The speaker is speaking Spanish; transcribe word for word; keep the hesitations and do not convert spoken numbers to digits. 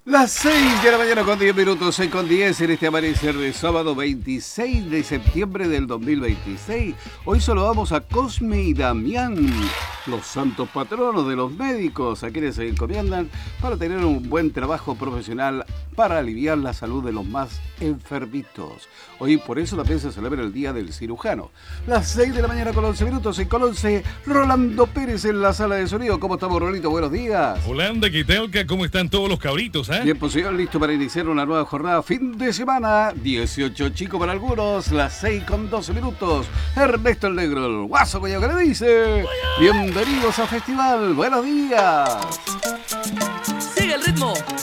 Las seis de la mañana con diez minutos, seis con diez en este amanecer de sábado veintiséis de septiembre del dos mil veintiséis. Hoy saludamos a Cosme y Damián, los santos patronos de los médicos, a quienes se encomiendan para tener un buen trabajo profesional para aliviar la salud de los más enfermitos. Hoy por eso también se celebra el Día del Cirujano. Las seis de la mañana con once minutos, en con once, Rolando Pérez en la sala de sonido. ¿Cómo estamos, Rolito? Buenos días. Holanda, ¿qué tal? ¿Cómo están todos los cabritos? ¿eh? Bien, pues señor, listo para iniciar una nueva jornada. Fin de semana, dieciocho chicos para algunos, las seis con doce minutos. Ernesto el Negro, el guaso Coño que le dice: bienvenidos al festival, buenos días. Sigue el ritmo.